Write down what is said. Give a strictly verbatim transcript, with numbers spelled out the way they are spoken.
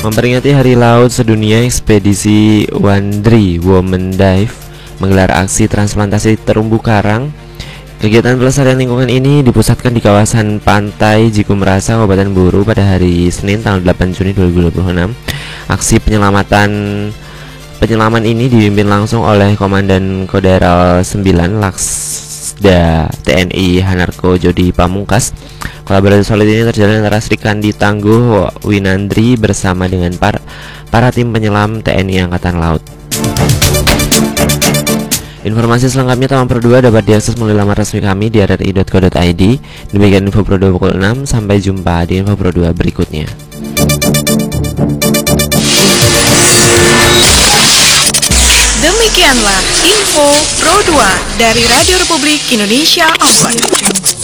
Memperingati Hari Laut Sedunia, ekspedisi Wandri Women Dive menggelar aksi transplantasi terumbu karang. Kegiatan pelestarian lingkungan ini dipusatkan di kawasan Pantai Jikumrasa, Kabupaten Buru pada hari Senin tanggal delapan Juni dua ribu dua puluh enam. Aksi penyelamatan penyelaman ini dipimpin langsung oleh Komandan Koderal sembilan Laksda T N I Hanarko Jodi Pamungkas. Kolaborasi solid ini terjalin antara Sri Kandi Tangguh Winandri bersama dengan para, para tim penyelam T N I Angkatan Laut. Informasi selengkapnya Taman Pro dua dapat diakses melalui laman resmi kami di r r i dot co dot i d. Demikian info Pro dua pukul enam, sampai jumpa di info Pro dua berikutnya. Demikianlah info Pro dua dari Radio Republik Indonesia Online.